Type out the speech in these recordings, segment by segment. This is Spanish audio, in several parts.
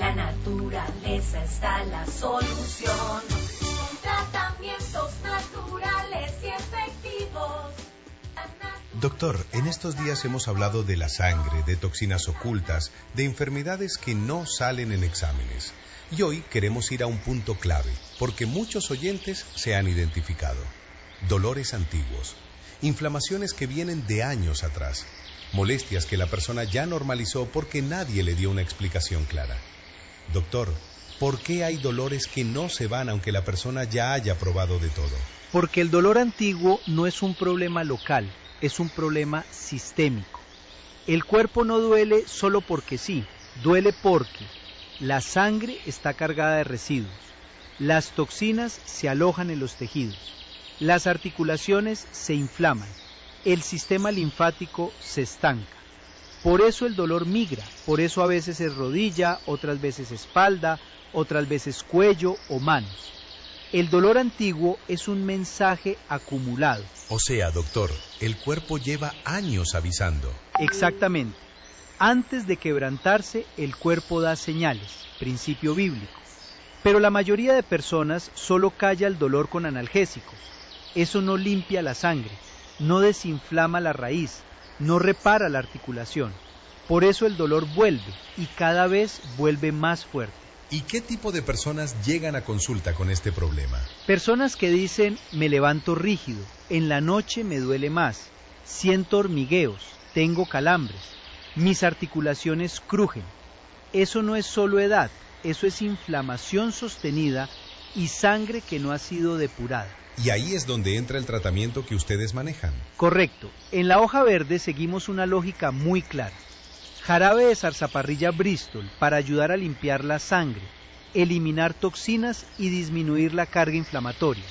la naturaleza está la solución. Con tratamientos naturales y efectivos. Doctor, en estos días hemos hablado de la sangre, de toxinas ocultas, de enfermedades que no salen en exámenes. Y hoy queremos ir a un punto clave, porque muchos oyentes se han identificado. Dolores antiguos, inflamaciones que vienen de años atrás, molestias que la persona ya normalizó porque nadie le dio una explicación clara. Doctor, ¿por qué hay dolores que no se van aunque la persona ya haya probado de todo? Porque el dolor antiguo no es un problema local, es un problema sistémico. El cuerpo no duele solo porque sí, duele porque la sangre está cargada de residuos, las toxinas se alojan en los tejidos, las articulaciones se inflaman, el sistema linfático se estanca. Por eso el dolor migra, por eso a veces es rodilla, otras veces espalda, otras veces cuello o manos. El dolor antiguo es un mensaje acumulado. O sea, doctor, el cuerpo lleva años avisando. Exactamente. Antes de quebrantarse, el cuerpo da señales, principio bíblico. Pero la mayoría de personas solo calla el dolor con analgésicos. Eso no limpia la sangre, no desinflama la raíz, no repara la articulación. Por eso el dolor vuelve y cada vez vuelve más fuerte. ¿Y qué tipo de personas llegan a consulta con este problema? Personas que dicen, me levanto rígido, en la noche me duele más, siento hormigueos, tengo calambres, mis articulaciones crujen. Eso no es solo edad, eso es inflamación sostenida y sangre que no ha sido depurada. Y ahí es donde entra el tratamiento que ustedes manejan. Correcto. En la hoja verde seguimos una lógica muy clara. Jarabe de zarzaparrilla Bristol para ayudar a limpiar la sangre, eliminar toxinas y disminuir la carga inflamatoria.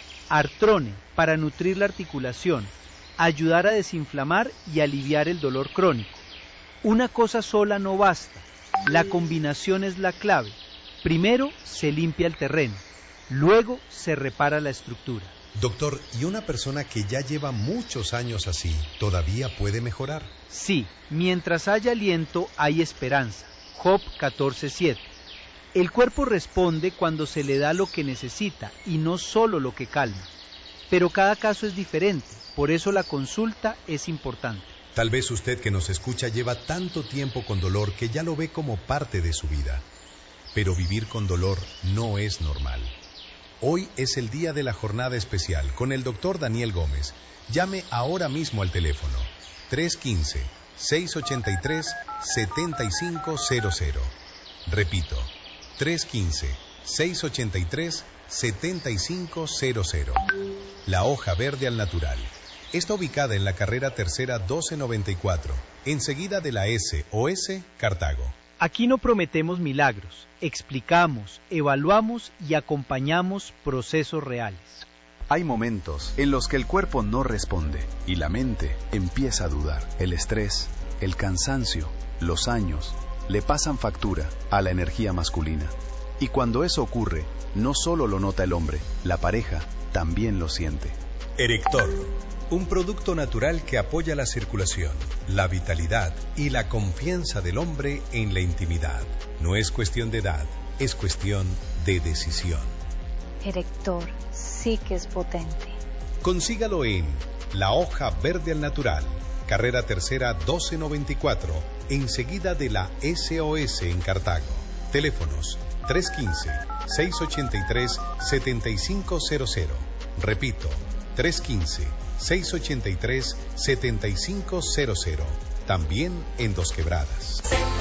Artrone para nutrir la articulación, ayudar a desinflamar y aliviar el dolor crónico. Una cosa sola no basta, la combinación es la clave. Primero se limpia el terreno, luego se repara la estructura. Doctor, ¿y una persona que ya lleva muchos años así, todavía puede mejorar? Sí, mientras haya aliento hay esperanza. Job 14:7. El cuerpo responde cuando se le da lo que necesita y no solo lo que calma. Pero cada caso es diferente, por eso la consulta es importante. Tal vez usted que nos escucha lleva tanto tiempo con dolor que ya lo ve como parte de su vida. Pero vivir con dolor no es normal. Hoy es el día de la jornada especial con el doctor Daniel Gómez. Llame ahora mismo al teléfono 315-683-7500. Repito, 315-683-7500. La hoja verde al natural. Está ubicada en la carrera tercera 1294, enseguida de la SOS Cartago. Aquí no prometemos milagros, explicamos, evaluamos y acompañamos procesos reales. Hay momentos en los que el cuerpo no responde y la mente empieza a dudar. El estrés, el cansancio, los años le pasan factura a la energía masculina. Y cuando eso ocurre, no solo lo nota el hombre, la pareja también lo siente. Erector, un producto natural que apoya la circulación, la vitalidad y la confianza del hombre en la intimidad. No es cuestión de edad, es cuestión de decisión. Erector, sí que es potente. Consígalo en La Hoja Verde al Natural, carrera tercera 1294, enseguida de la SOS en Cartago. Teléfonos 315-683-7500. Repito, 315-683-7500. También en Dos Quebradas.